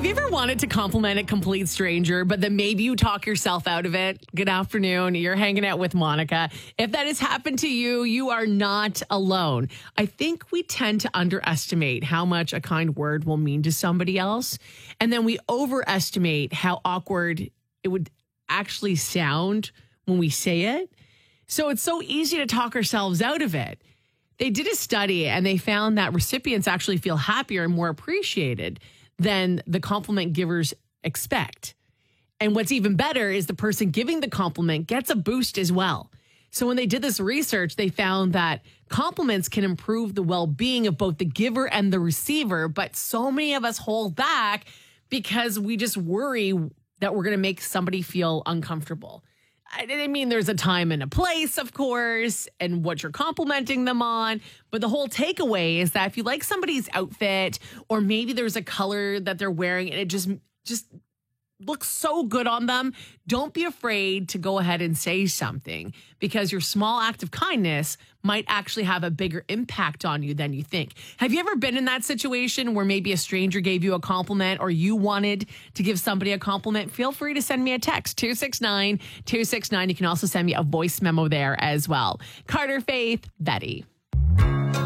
Have you ever wanted to compliment a complete stranger, but then maybe you talk yourself out of it? Good afternoon. You're hanging out with Monica. If that has happened to you, you are not alone. I think we tend to underestimate how much a kind word will mean to somebody else. And then we overestimate how awkward it would actually sound when we say it. So it's so easy to talk ourselves out of it. They did a study and they found that recipients actually feel happier and more appreciated than the compliment givers expect. And what's even better is the person giving the compliment gets a boost as well. So when they did this research, they found that compliments can improve the well-being of both the giver and the receiver, but so many of us hold back because we just worry that we're going to make somebody feel uncomfortable. I mean, there's a time and a place, of course, and what you're complimenting them on. But the whole takeaway is that if you like somebody's outfit, or maybe there's a color that they're wearing and it just looks so good on them, don't be afraid to go ahead and say something, because your small act of kindness might actually have a bigger impact on you than you think. Have you ever been in that situation where maybe a stranger gave you a compliment or you wanted to give somebody a compliment? Feel free to send me a text, 269-269. You can also send me a voice memo there as well. Carter, Faith, Betty.